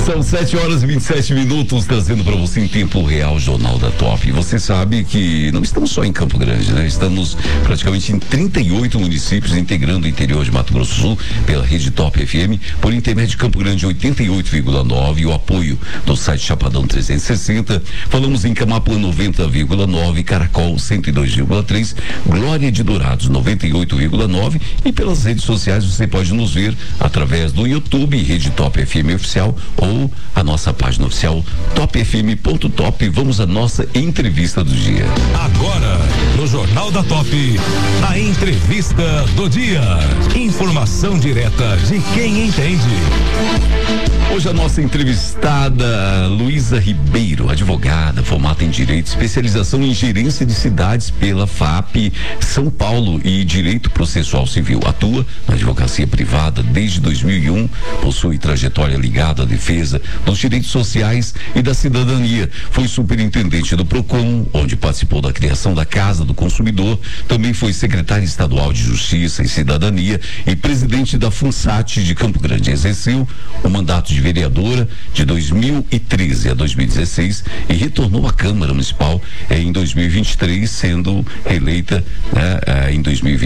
São 7h27, trazendo para você em tempo real o Jornal da Top. Você sabe que não estamos só em Campo Grande, né? Estamos praticamente em 38 municípios, integrando o interior de Mato Grosso do Sul pela rede Top FM, por intermédio de Campo Grande 88,9 e o apoio do site Chapadão 360. Falamos em Camapuã 90,9, Caracol 102,3, Glória de Dourados 98,9 e pelas redes sociais você pode nos ver através do YouTube, Rede Top FM Oficial, ou a nossa página oficial topfm.top. Vamos à nossa entrevista do dia. Agora, no Jornal da Top, a entrevista do dia. Informação direta de quem entende. Hoje a nossa entrevistada, Luísa Ribeiro, advogada, formada em Direito, especialização em Gerência de Cidades pela FAP São Paulo e Direito Processual Civil. Atua na advocacia privada desde 2001, possui trajetória ligada à defesa dos direitos sociais e da cidadania. Foi superintendente do PROCON, onde participou da criação da Casa do Consumidor. Também foi secretária estadual de Justiça e Cidadania e presidente da FUNSAT de Campo Grande. Exerceu o mandato de vereadora de 2013 a 2016 e retornou à Câmara Municipal em 2023, sendo reeleita em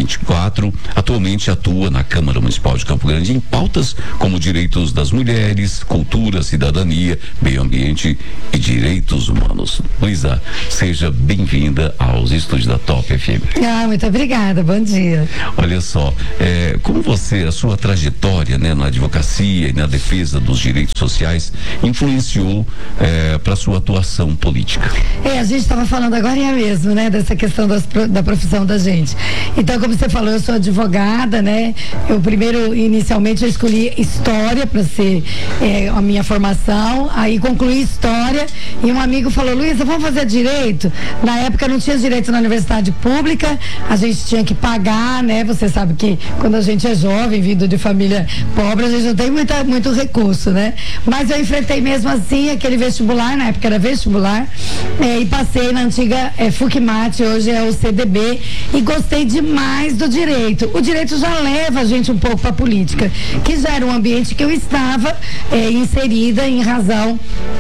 2024. Atualmente atua na Câmara Municipal de Campo Grande em pautas como direitos das mulheres, cultura, cidadania, meio ambiente e direitos humanos. Luísa, seja bem-vinda aos estúdios da Top FM. Muito obrigada, bom dia. Olha só, como a sua trajetória, né, na advocacia e na defesa dos direitos sociais influenciou para sua atuação política? A gente estava falando agora mesmo, né, dessa questão da profissão da gente. Então, como você falou, eu sou advogada, né? Inicialmente eu escolhi história para ser a minha formação, aí concluí história e um amigo falou: Luísa, vamos fazer direito? Na época não tinha direito na universidade pública, a gente tinha que pagar, né? Você sabe que quando a gente é jovem, vindo de família pobre, a gente não tem muito recurso, né? Mas eu enfrentei mesmo assim aquele vestibular, na época era vestibular, e passei na antiga FUCMAT, hoje é o CDB, e gostei demais do direito. O direito já leva a gente um pouco para a política, que já era um ambiente que eu estava inserida em razão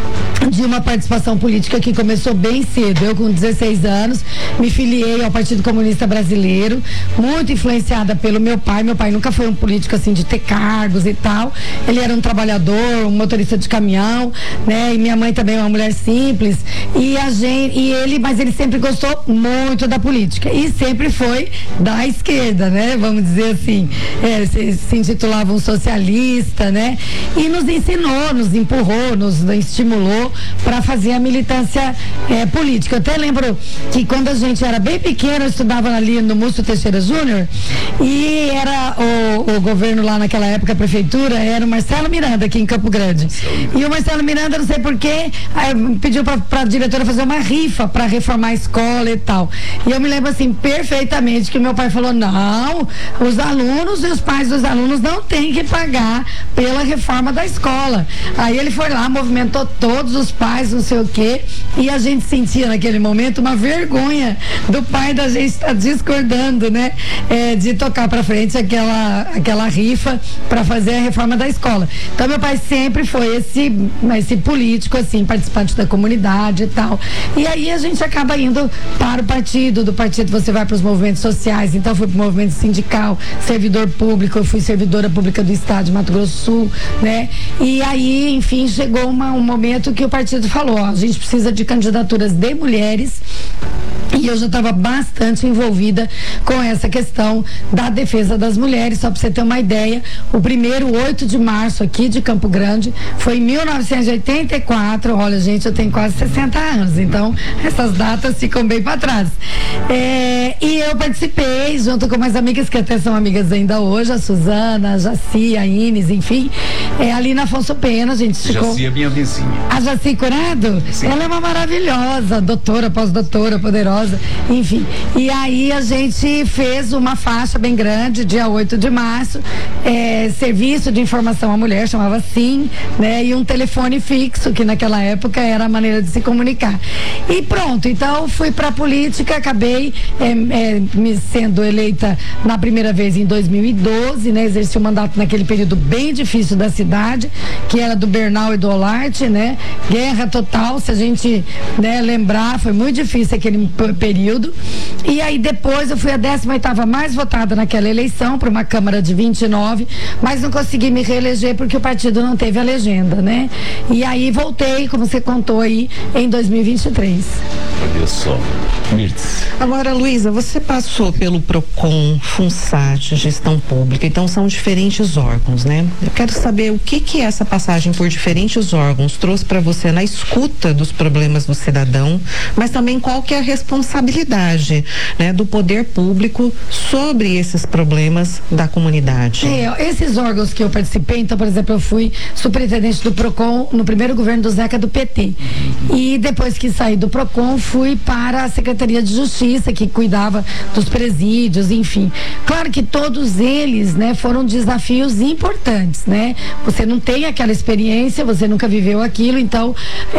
de uma participação política que começou bem cedo. Eu, com 16 anos, me filiei ao Partido Comunista Brasileiro, muito influenciada pelo meu pai. Meu pai nunca foi um político assim de ter cargos e tal. Ele era um trabalhador, um motorista de caminhão, né? E minha mãe também é uma mulher simples. Mas ele sempre gostou muito da política e sempre foi da esquerda, né? Vamos dizer assim, se intitulava um socialista, né? E nos ensinou, nos empurrou, nos estimulou para fazer a militância política. Eu até lembro que quando a gente era bem pequeno, eu estudava ali no Múcio Teixeira Júnior e era o governo lá naquela época, a prefeitura, era o Marcelo Miranda aqui em Campo Grande. E o Marcelo Miranda, não sei porquê, pediu para a diretora fazer uma rifa para reformar a escola e tal. E eu me lembro assim perfeitamente que meu pai falou: não, os alunos e os pais dos alunos não têm que pagar pela reforma da escola. Aí ele foi lá, movimentou todos os pais, não sei o quê, e a gente sentia naquele momento uma vergonha do pai da gente estar discordando, né? De tocar para frente aquela rifa para fazer a reforma da escola. Então meu pai sempre foi esse político assim, participante da comunidade e tal. E aí a gente acaba indo para o partido, do partido você vai para os movimentos sociais. Então fui para o movimento sindical, servidor público, eu fui servidora pública do estado de Mato Grosso do Sul, né? E aí, enfim, chegou um momento que o partido falou: a gente precisa de candidaturas de mulheres. E eu já estava bastante envolvida com essa questão da defesa das mulheres. Só para você ter uma ideia, o primeiro 8 de março aqui de Campo Grande foi em 1984. Olha, gente, eu tenho quase 60 anos, então essas datas ficam bem para trás. E eu participei junto com umas amigas que até são amigas ainda hoje, a Suzana, a Jaci, a Inês, enfim, ali na Afonso Pena. A gente ficou... Jaci é minha vizinha. A Jaci Curado? Sim. Ela é uma maravilhosa doutora, pós-doutora, poderosa. casa, enfim. E aí a gente fez uma faixa bem grande, dia 8 de março, serviço de informação à mulher, chamava assim, né? E um telefone fixo, que naquela época era a maneira de se comunicar. E pronto, então fui pra política, acabei me sendo eleita na primeira vez em 2012, né? Exerci o mandato naquele período bem difícil da cidade, que era do Bernal e do Olarte, né? Guerra total, se a gente, né, lembrar, foi muito difícil aquele período. E aí depois eu fui a 18ª mais votada naquela eleição, para uma Câmara de 29, mas não consegui me reeleger porque o partido não teve a legenda, né? E aí voltei, como você contou aí, em 2023. Olha só. Mirtz. Agora, Luísa, você passou pelo PROCON, FUNSAT, Gestão Pública, então são diferentes órgãos, né? Eu quero saber o que essa passagem por diferentes órgãos trouxe para você na escuta dos problemas do cidadão, mas também qual que é a responsabilidade, né, do poder público sobre esses problemas da comunidade. Esses órgãos que eu participei, então, por exemplo, eu fui superintendente do PROCON no primeiro governo do Zeca do PT. E depois que saí do PROCON, fui para a Secretaria de Justiça, que cuidava dos presídios, enfim. Claro que todos eles, né, foram desafios importantes, né? Você não tem aquela experiência, você nunca viveu aquilo, então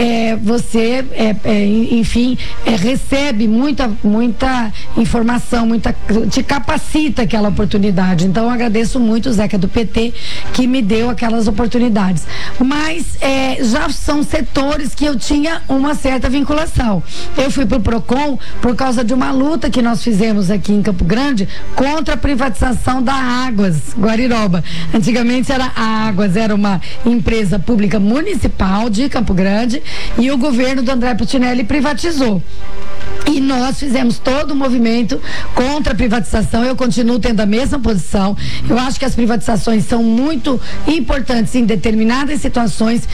você, enfim, recebe muita informação, te capacita aquela oportunidade. Então eu agradeço muito o Zeca do PT que me deu aquelas oportunidades. Mas já são setores que eu tinha uma certa vinculação. Eu fui pro PROCON por causa de uma luta que nós fizemos aqui em Campo Grande contra a privatização da Águas Guariroba. Antigamente a Águas era uma empresa pública municipal de Campo Grande e o governo do André Putinelli privatizou. E nós fizemos todo o movimento contra a privatização. Eu continuo tendo a mesma posição. Eu acho que as privatizações são muito importantes em determinadas situações